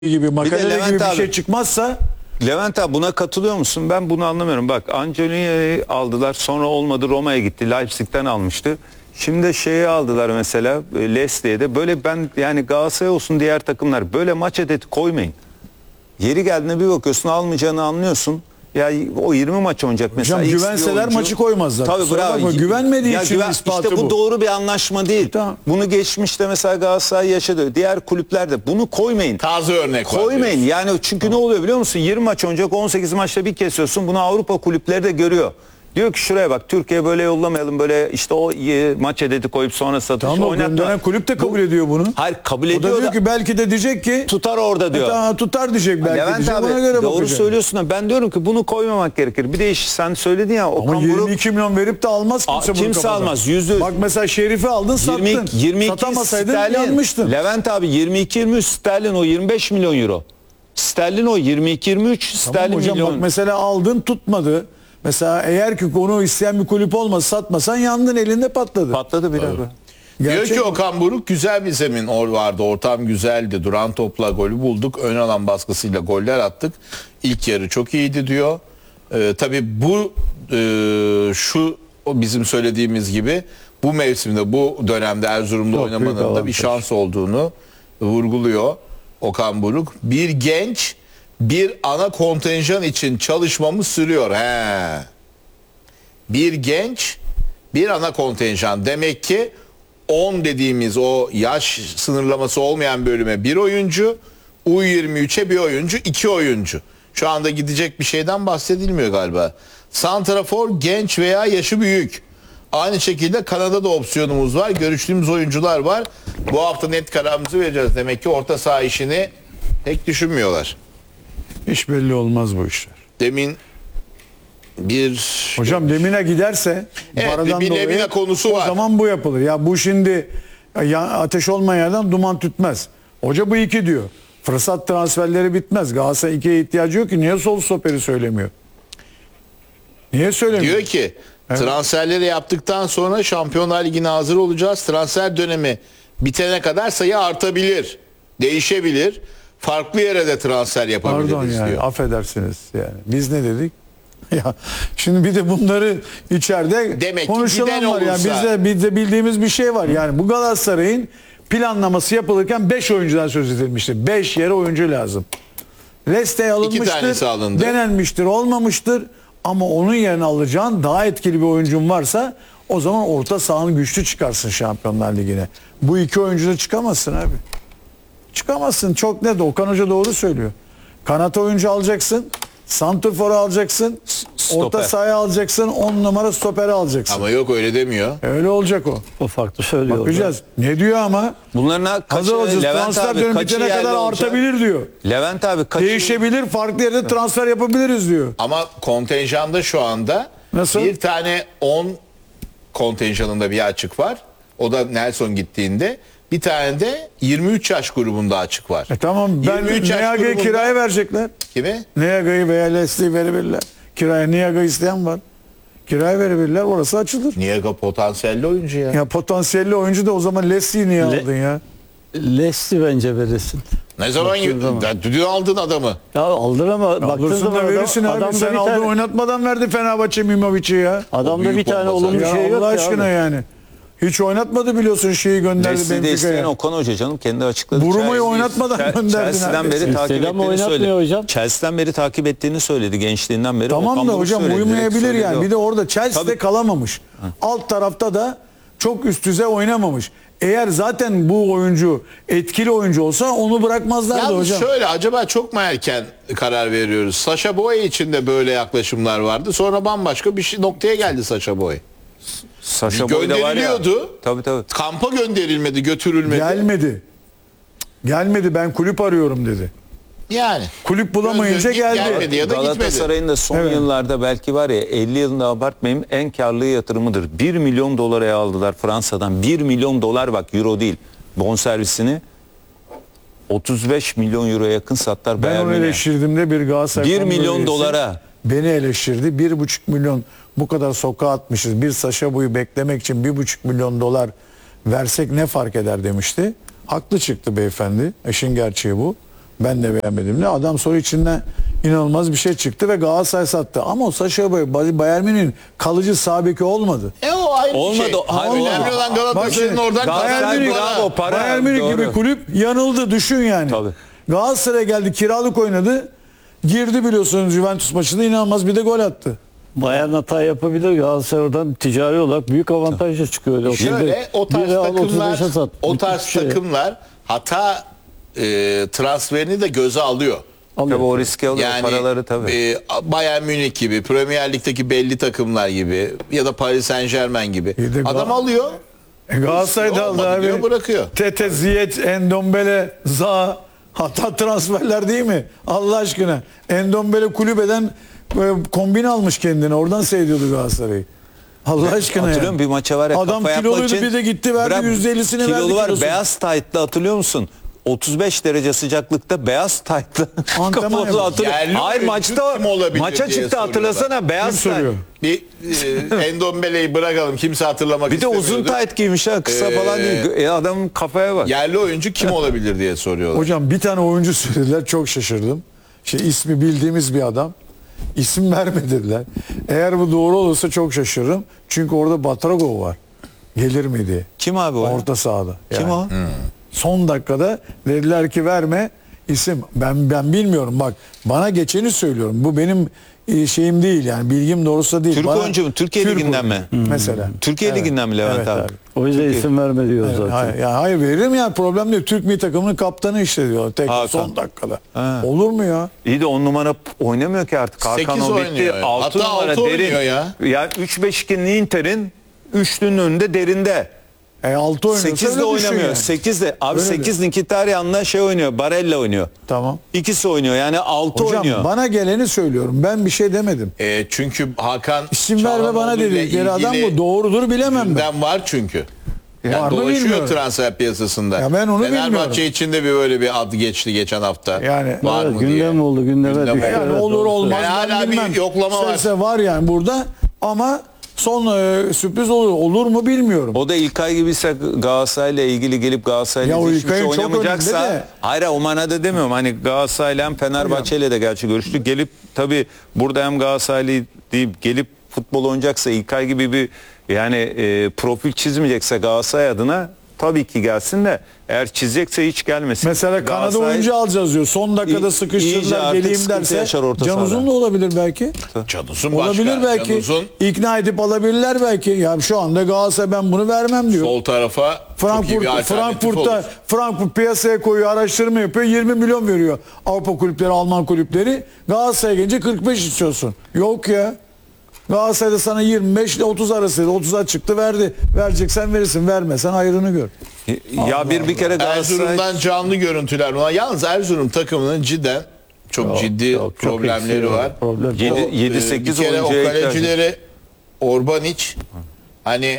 gibi makale gibi bir abi, şey çıkmazsa Levent abi buna katılıyor musun? Ben bunu anlamıyorum. Bak Angelino'yu aldılar, sonra olmadı, Roma'ya gitti, Leipzig'ten almıştı. Şimdi şeyi aldılar mesela, Leslie'ye de. Böyle ben yani Galatasaray olsun, diğer takımlar böyle maç edeti koymayın. Yeri geldiğinde bir bakıyorsun almayacağını anlıyorsun. Ya o 20 maç oynayacak mesela. hocam güvenseler maçı koymazlar. Tabii bravo. Güvenmediği için ispatı işte bu doğru bir anlaşma değil. Tamam. Bunu geçmişte mesela Galatasaray yaşadı. Diğer kulüplerde bunu koymayın. Taze örnek koymayın. Yani çünkü ne oluyor biliyor musun? 20 maç oynayacak, 18 maçta bir kesiyorsun. Bunu Avrupa kulüpleri de görüyor. Diyor ki şuraya bak, Türkiye böyle yollamayalım, böyle işte o maç edeti koyup sonra satış oynatma. Tamam, kulüp de kabul ediyor bunu. Hayır, kabul o ediyor da diyor ki belki de diyecek ki tutar orada diyor. Tamam, tutar diyecek belki. Levent diyecek, abi ona göre doğru bakacak. söylüyorsun da ben diyorum ki bunu koymamak gerekir. Bir de sen söyledin ya, Ama 22 milyon verip de almaz kimse bunu kimse kafadan. almaz. %100. Bak mesela Şerif'i aldın, sattın. 22 Satamasaydın sterlin. yanmıştın. Levent abi 22-23 sterlin, o 25 milyon euro. Sterlin o 22-23 sterlin Tamam hocam, milyon. bak mesela aldın, tutmadı. Mesela eğer ki onu isteyen bir kulüp olmasa, satmasan yandın, elinde patladı. Patladı bir abi. Diyor ki Okan Buruk, güzel bir zemin vardı. Ortam güzeldi. Duran topla golü bulduk. Ön alan baskısıyla goller attık. İlk yarı çok iyiydi diyor. Tabii bu o bizim söylediğimiz gibi bu mevsimde, bu dönemde Erzurum'da Çok oynamanın da bir şans olduğunu vurguluyor Okan Buruk. Bir genç, bir ana kontenjan için çalışmamız sürüyor. Bir genç, bir ana kontenjan. Demek ki 10 dediğimiz o yaş sınırlaması olmayan bölüme bir oyuncu, U23'e bir oyuncu, 2 oyuncu. Şu anda gidecek bir şeyden bahsedilmiyor galiba. Santrafor genç veya yaşı büyük. Aynı şekilde Kanada'da opsiyonumuz var. Görüştüğümüz oyuncular var. Bu hafta net kararımızı vereceğiz. Demek ki orta saha işini pek düşünmüyorlar. Hiç belli olmaz bu işler. Demin hocam demine giderse evet, paradan bir dolayı Lemina konusu var. O zaman bu yapılır. Ya bu şimdi ateş olmayan yerden duman tütmez. Hoca bu iki diyor. Fırsat transferleri bitmez. Galatasaray ikiye ihtiyacı yok ki. Niye sol stoperi söylemiyor? Niye söylemiyor? Diyor ki transferleri yaptıktan sonra Şampiyonlar Ligi'ne hazır olacağız. Transfer dönemi bitene kadar sayı artabilir. Değişebilir. Farklı yere de transfer yapabiliriz. Pardon yani, diyor. affedersiniz yani. Biz ne dedik? Ya şimdi bir de bunları içeride demek konuşulan var. Yani olursa... bizde bildiğimiz bir şey var. Yani bu Galatasaray'ın planlaması yapılırken 5 oyuncudan söz edilmiştir. 5 yere oyuncu lazım. Reste alınmıştır, denenmiştir, olmamıştır. Ama onun yerine alacağın daha etkili bir oyuncun varsa o zaman orta sahanı güçlü çıkarsın Şampiyonlar Ligi'ne. Bu iki oyuncuda çıkamazsın abi. Çıkamazsın. Çok net. Okan Hoca doğru söylüyor. Kanat oyuncu alacaksın. Santrfor'u alacaksın. Stoper. Orta sahaya alacaksın. 10 numara stoperi alacaksın. Ama yok, öyle demiyor. Öyle olacak o. O farklı söylüyor. Bakacağız. Ne diyor ama? Bunların Hazır olacağız. Transfer dönemi bitene kadar artabilir diyor. Levent abi değişebilir. Farklı yerde transfer yapabiliriz diyor. Ama kontenjanda şu anda nasıl? Bir tane 10 kontenjanında bir açık var. O da Nelson gittiğinde. Bir tane de 23 yaş grubunda açık var. Tamam, ben Niaga'yı kiraya verecekler. Kimi? Niaga'yı veya Leslie'yi verebilirler. Kiraya Niaga isteyen var. Kiraya verebilirler, orası açılır. Niaga potansiyelli oyuncu ya. Ya potansiyelli oyuncu da o zaman Leslie'yi niye aldın ya? Leslie bence verirsin. Ne zaman dün aldın adamı? Ya aldın ama baktığın zaman verirsin abi. Sen aldın, oynatmadan verdi Fenerbahçe Mimovic'i ya. Adamda bir tane olumlu şey yok Allah aşkına yani. Hiç oynatmadı biliyorsun, şeyi gönderdi Benfica'ya. Leslie'yi Okan Hoca canım kendi açıkladı. Buruma'yı oynatmadan gönderdi. Chelsea'den beri takip ettiğini söyledi. Hocam. Chelsea'den beri takip ettiğini söyledi, gençliğinden beri. Tamam Okan da hocam uyumayabilir yani. O. Bir de orada Chelsea'de Tabii. kalamamış. Alt tarafta da çok üst düzey oynamamış. Eğer zaten bu oyuncu etkili oyuncu olsa onu bırakmazlardı hocam. Şöyle, acaba çok mu erken karar veriyoruz? Sacha Boey için de böyle yaklaşımlar vardı. Sonra bambaşka bir noktaya geldi Sacha Boey. Sacha Boey gönderiliyordu. Tabii. Kampa gönderilmedi, götürülmedi. Gelmedi, ben kulüp arıyorum dedi. Yani. Kulüp bulamayınca geldi. Ya da Galatasaray'ın da son yıllarda belki var ya 50 yılında abartmayayım en karlı yatırımıdır. 1 milyon dolara aldılar Fransa'dan. 1 milyon dolar, bak euro değil, bonservisini 35 milyon euroya yakın sattılar. Ben onu eleştirdiğimde bir Galatasaray 1 milyon dolara. Beni eleştirdi. 1,5 milyon bu kadar sokağa atmışız. Bir Sacha Boey'u beklemek için 1,5 milyon dolar versek ne fark eder demişti. Haklı çıktı beyefendi. İşin gerçeği bu. Ben de beğenmedim. Ne adam sonra içinden inanılmaz bir şey çıktı ve Galatasaray sattı. Ama o Sacha Boey Bayern Münih'in kalıcı sağ beki olmadı. O ayrı Olmadı, bir şey. hayır, Önemli olmadı. olan Galatasaray'ın Bak oradan Galatasaray kazandığı Münih- para. bravo, para. Bayern Münih Doğru. gibi kulüp yanıldı, düşün yani. Tabii. Galatasaray geldi, kiralık oynadı. Girdi biliyorsunuz Juventus maçında, inanılmaz bir de gol attı. Bayern hata yapabilir. Galatasaray oradan ticari olarak büyük avantajla çıkıyor. Öyle Şöyle o tarz biri al, takımlar 35'e sat. o Müthiş tarz bir şey. takımlar hata transferini de göze alıyor. Alıyor. Tabii o riski alıyor, Yani paraları tabii. Bayern Münih gibi, Premier Lig'deki belli takımlar gibi ya da Paris Saint-Germain gibi. Bir de Adam alıyor. Galatasaray da aldı Olmadı diyor, abi. bırakıyor. Tete, Ziyech, Endombele, Zaha. Hatta transferler değil mi? Allah aşkına. Endombele kulübeden kombin almış kendine. Oradan seyrediyordu Galatasaray'ı. Allah aşkına Hatırlıyor ya. musun? Bir maça var ya, Adam kafa yapmak kiloluydu, için. bir de gitti verdi, Bırak, %50'sini verdi kilolu var, kilosunu. beyaz taytlı, hatırlıyor musun? 35 derece sıcaklıkta beyaz taytlı. Antrenman kapalı yapıyor. hatırlıyor. Yerli Hayır, oyuncu maçta kim olabilir maça diye çıktı, hatırlasana, Kim beyaz soruyor? tayt. Bir Endombele'yi bırakalım. Kimse hatırlamak Bir de istemiyordu. uzun tayt giymiş ha, kısa falan değil. Adamın kafaya bak. Yerli oyuncu kim olabilir diye soruyorlar. Hocam bir tane oyuncu söylediler, çok şaşırdım. İsmi bildiğimiz bir adam. İsim vermediler. Eğer bu doğru olursa çok şaşırırım. Çünkü orada Batragov var. Gelir mi diye. Kim abi o? Orta sahada. Kim Yani. o? Son dakikada dediler ki verme isim. Ben bilmiyorum, bak bana geçeni söylüyorum. Bu benim şeyim değil yani, bilgim doğrusu değil. Türk Bana, oyuncu mu? Türkiye Türk Ligi'nden oyuncu. mi? Mesela. Türkiye Ligi'nden mi Levent Evet abi? O yüzden isim verme diyor zaten. Hayır veririm ya, problem değil. Türk milli takımının kaptanı işte diyor. Tek Hakan. son dakikada. Ha. Olur mu ya? İyi de 10 numara oynamıyor ki artık. Hakan 8 o bitti. oynuyor ya. 6 Hatta numara 6 derin. oynuyor ya. Ya 3-5-2'nin Inter'in üçlünün önünde, derinde. 6 oynuyorsa 8 de öyle düşün oynamıyor. yani. 8 de. Abi Öyle 8 Mkhitaryan'la şey oynuyor. Barella oynuyor. Tamam. İkisi oynuyor. Yani 6 Hocam oynuyor. bana geleni söylüyorum. Ben bir şey demedim. Çünkü Hakan İsim verme bana dedikleri adam bu. Doğrudur bilemem ben. gündem var çünkü. Yani Var mı dolaşıyor bilmiyorum. transfer piyasasında. Ya ben onu Fenerbahçe bilmiyorum. içinde bir böyle bir adı geçti geçen hafta. Yani- var Evet, mı diye. gündem oldu, gündeme Gündem düştü. oldu. Yani Evet, olur doğru olmaz Yani ben hala bir bilmem. yoklama var. İsterse var yani burada, ama son sürpriz olur mu bilmiyorum. O da İlkay gibiyse Galatasaray'la ilgili gelip Galatasaray'la Ya o hiçbir şey İlkay'ın çok oynamayacaksa, önünde de. hayır o manada demiyorum. Hani Galatasaray'la hem Fenerbahçe'yle de gerçi görüştük. Gelip tabii burada hem Galatasaraylı deyip gelip futbol oynayacaksa, İlkay gibi bir yani profil çizmeyecekse Galatasaray adına tabii ki gelsin de, eğer çizecekse hiç gelmesin. Mesela Kanada Galatasaray- oyuncu alacağız diyor. Son dakikada İyice sıkıştırdılar, artık geleyim sıkıntı derse. yaşar orta Can Uzun sahada. da olabilir belki. Can Uzun başka. Olabilir belki. Can Uzun İkna edip alabilirler belki. Ya şu anda Galatasaray ben bunu vermem diyor. sol tarafa çok iyi bir alternatif olur. Frankfurt piyasaya koyuyor, araştırma yapıyor. 20 milyon veriyor Avrupa kulüpleri, Alman kulüpleri. Galatasaray'a gelince 45 istiyorsun. Yok ya. Galatasaray'da sana 25 ile 30 arası, 30'a çıktı verdi. Vereceksen verirsin, vermesen hayrını gör. Ya bir kere Galatasaray Erzurum'dan canlı görüntüler var. Yalnız Erzurum takımının cidden çok ciddi çok problemleri eksiği var. Problem. 7-8 Bir kere o oyuncuya ihtiyacı. kalecileri Orbanic, hani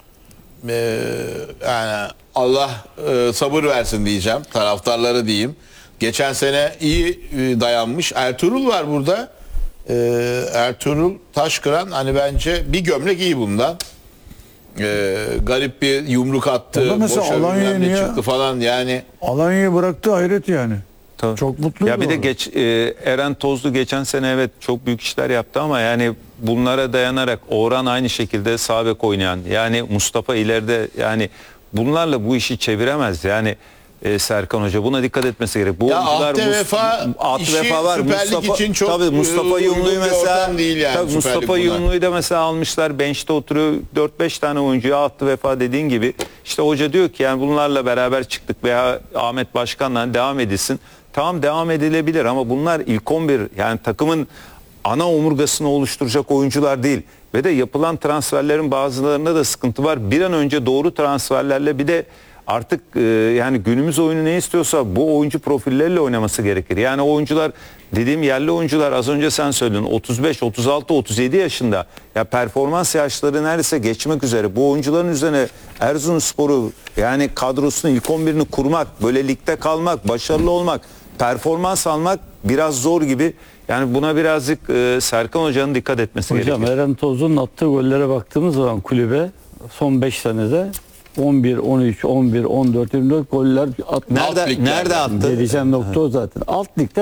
yani Allah sabır versin diyeceğim. Taraftarları diyeyim. Geçen sene iyi dayanmış. Ertuğrul var burada. Ertuğrul Taşkıran, hani bence bir gömlek iyi bundan. Garip bir yumruk attı. O da mesela Boşa Alanya'ya bilmem ne niye- çıktı falan yani. Alanya'yı bıraktı, hayret yani. Tabii. Çok mutluydu Ya bir de orada. Eren Tozlu geçen sene evet çok büyük işler yaptı ama yani bunlara dayanarak Orhan aynı şekilde sağ bek oynayan, yani Mustafa ileride, yani bunlarla bu işi çeviremez. Yani Serkan Hoca buna dikkat etmesi gerek. Bu Ya oyuncular Ahde Vefa işi Süper Lig için çok tabii Mustafa uygun Yumlu'yu bir mesela ortam değil yani tabii Süper Lig Mustafa buna. Yumlu'yu da mesela almışlar, bench'te oturuyor, 4-5 tane oyuncuya Ahde Vefa dediğin gibi. İşte hoca diyor ki yani bunlarla beraber çıktık veya Ahmet Başkan'la devam edilsin. Tamam, devam edilebilir ama bunlar ilk 11, yani takımın ana omurgasını oluşturacak oyuncular değil. Ve de yapılan transferlerin bazılarında da sıkıntı var. Bir an önce doğru transferlerle, bir de artık yani günümüz oyunu ne istiyorsa bu oyuncu profilleriyle oynaması gerekir. Yani oyuncular, dediğim yerli oyuncular, az önce sen söyledin, 35, 36, 37 yaşında. Ya performans yaşları neredeyse geçmek üzere. Bu oyuncuların üzerine Erzurumspor'u, yani kadrosunu, ilk 11'ini kurmak, böyle ligde kalmak, başarılı olmak, performans almak biraz zor gibi. Yani buna birazcık Serkan Hoca'nın dikkat etmesi Hocam gerekiyor. Eren Toz'un attığı gollere baktığımız zaman kulübe son 5 senede 11, 13, 11, 14, 24 goller atmış. Alt liglerde. Nerede attı? Gelişen nokta o zaten. Alt ligde